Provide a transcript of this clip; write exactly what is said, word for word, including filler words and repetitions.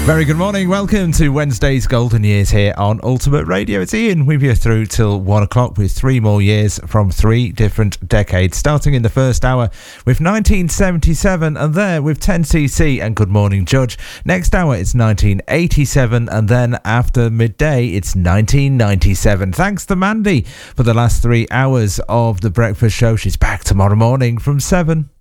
Very good morning. Welcome to Wednesday's Golden Years here on Ultimate Radio. It's Ian with you through till one o'clock with three more years from three different decades. Starting in the first hour with nineteen seventy-seven and there with ten C C and Good Morning Judge. Next hour it's nineteen eighty-seven and then after midday it's nineteen ninety-seven. Thanks to Mandy for the last three hours of the breakfast show. She's back tomorrow morning from seven.